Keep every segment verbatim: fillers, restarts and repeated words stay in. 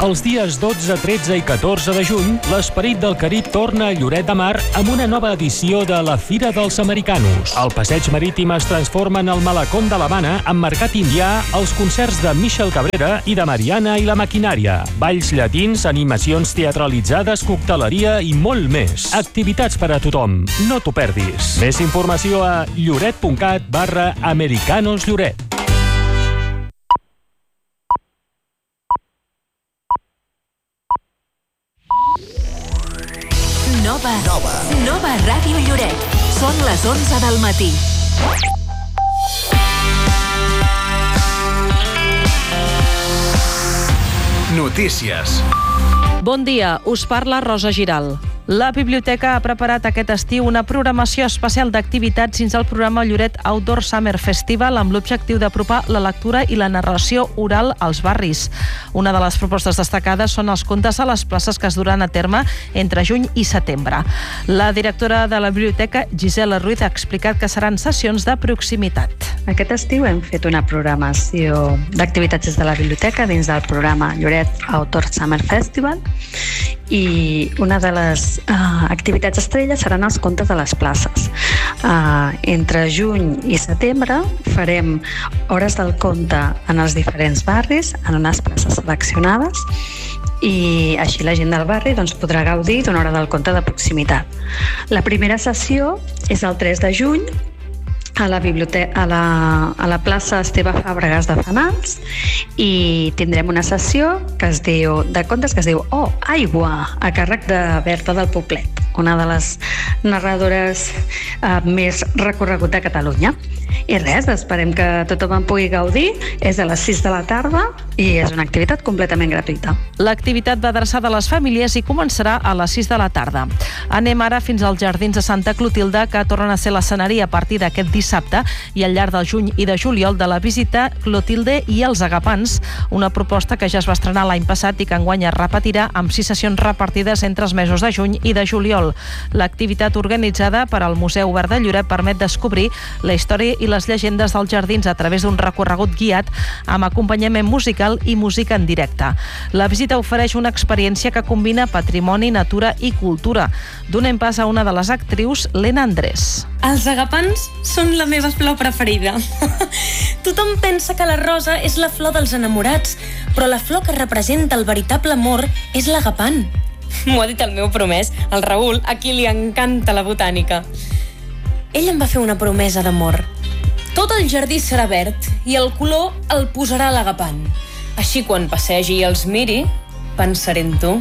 Els dies dotze, tretze i catorze de juny, l'Esperit del Carib torna a Lloret de Mar amb una nova edició de la Fira dels Americanos. El passeig marítim es transforma en el Malacón de l'Havana amb mercat indià, els concerts de Michel Cabrera i de Mariana i la Maquinària, balls llatins, animacions teatralitzades, cocteleria i molt més. Activitats per a tothom. No t'ho perdis. Més informació a lloret.cat barra Americanos Lloret. Nova, Nova. Nova Ràdio Lloret. Són les onze del matí. Notícies. Bon dia, us parla Rosa Giral. La Biblioteca ha preparat aquest estiu una programació especial d'activitats dins el programa Lloret Outdoor Summer Festival amb l'objectiu d'apropar la lectura i la narració oral als barris. Una de les propostes destacades són els contes a les places que es duran a terme entre juny i setembre. La directora de la Biblioteca, Gisela Ruiz, ha explicat que seran sessions de proximitat. Aquest estiu hem fet una programació d'activitats des de la Biblioteca dins del programa Lloret Outdoor Summer Festival i una de les uh, activitats estrelles seran els contes a les places. Uh, entre juny i setembre farem hores del conte en els diferents barris, en unes places seleccionades, i així la gent del barri doncs, podrà gaudir d'una hora del conte de proximitat. La primera sessió és el tres de juny a la, biblioteca, a la, a la plaça Esteve Fàbregas de Fanals i tindrem una sessió que es diu, de contes que es diu Oh, aigua, a càrrec de Berta del Poblet, una de les narradores eh, més recorregut de Catalunya. I res, esperem que tothom en pugui gaudir. És a les sis de la tarda i és una activitat completament gratuïta. L'activitat va adreçada a les famílies i començarà a les sis de la tarda. Anem ara fins als Jardins de Santa Clotilde, que tornen a ser l'escenari a partir d'aquest dissabte i al llarg del juny i de juliol de la visita Clotilde i els Agapans, una proposta que ja es va estrenar l'any passat i que enguany es repetirà amb sis sessions repartides entre els mesos de juny i de juliol. L'activitat organitzada per al Museu Obert de Lloret permet descobrir la història i les llegendes dels jardins a través d'un recorregut guiat amb acompanyament musical i música en directe. La visita ofereix una experiència que combina patrimoni, natura i cultura. Donem pas a una de les actrius, Lena Andrés. Els agapans són la meva flor preferida. Tothom pensa que la rosa és la flor dels enamorats, però la flor que representa el veritable amor és l'agapant. M'ho ha dit el meu promès, el Raül, a qui li encanta la botànica. Ell em va fer una promesa d'amor. Tot el jardí serà verd i el color el posarà l'agapant. Així quan passegi i els miri, pensaré en tu.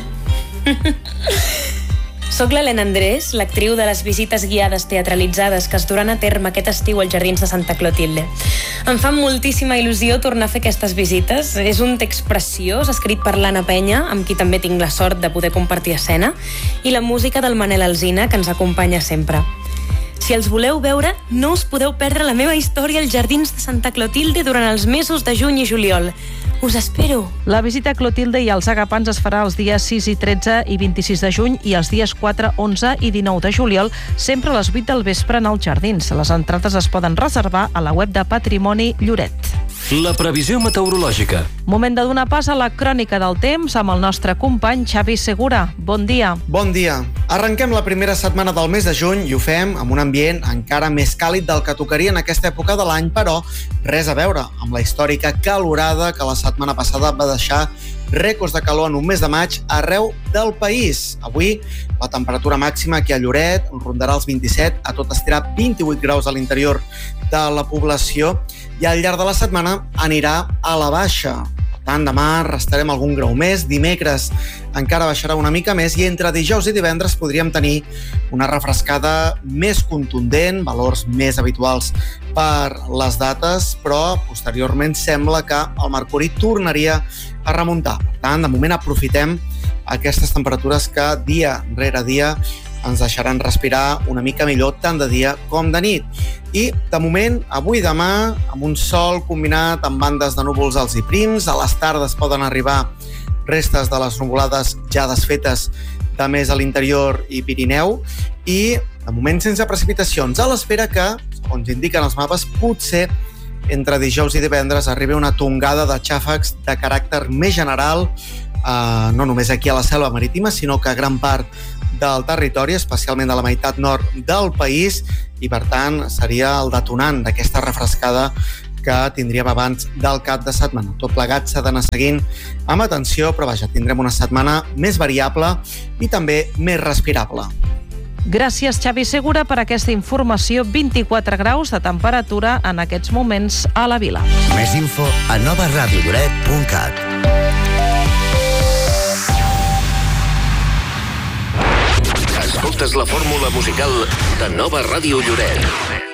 Soc l'Helena Andrés, l'actriu de les visites guiades teatralitzades que es duran a terme aquest estiu als Jardins de Santa Clotilde. Em fa moltíssima il·lusió tornar a fer aquestes visites. És un text preciós, escrit per l'Anna Penya, amb qui també tinc la sort de poder compartir escena, i la música del Manel Alsina, que ens acompanya sempre. Si els voleu veure, no us podeu perdre la meva història als Jardins de Santa Clotilde durant els mesos de juny i juliol. Us espero! La visita a Clotilde i als Agapans es farà els dies sis i tretze i vint-i-sis de juny i els dies quatre, onze i dinou de juliol, sempre a les vuit del vespre en els Jardins. Les entrades es poden reservar a la web de Patrimoni Lloret. La previsió meteorològica. Moment de donar pas a la crònica del temps amb el nostre company Xavi Segura. Bon dia. Bon dia. Arrenquem la primera setmana del mes de juny i ho fem amb un ambient encara més càlid del que tocaria en aquesta època de l'any, però res a veure amb la històrica calorada que la setmana passada va deixar rècords de calor en un mes de maig arreu del país. Avui la temperatura màxima aquí a Lloret rondarà els vint-i-set, a tot estirar vint-i-vuit graus a l'interior de la població i al llarg de la setmana anirà a la baixa. Per tant, demà restarem algun grau més, dimecres encara baixarà una mica més i entre dijous i divendres podríem tenir una refrescada més contundent, valors més habituals per les dates, però posteriorment sembla que el mercuri tornaria a remuntar. Per tant, de moment aprofitem aquestes temperatures que dia rere dia ens deixaran respirar una mica millor tant de dia com de nit. I, de moment, avui i demà, amb un sol combinat amb bandes de núvols alts i prims, a les tardes poden arribar restes de les nuvolades ja desfetes de més a l'interior i Pirineu i, de moment, sense precipitacions, a l'espera que, segons indiquen els mapes, potser entre dijous i divendres arribi una tongada de xàfecs de caràcter més general eh, no només aquí a la Selva Marítima, sinó que a gran part del territori, especialment de la meitat nord del país, i per tant seria el detonant d'aquesta refrescada que tindríem abans del cap de setmana. Tot plegat s'ha d'anar seguint amb atenció, però vaja, tindrem una setmana més variable i també més respirable. Gràcies, Xavi Segura, per aquesta informació. vint-i-quatre graus de temperatura en aquests moments a la vila. Més info a nova ràdio lloret punt cat. Escoltes la fórmula musical de Nova Ràdio Lloret.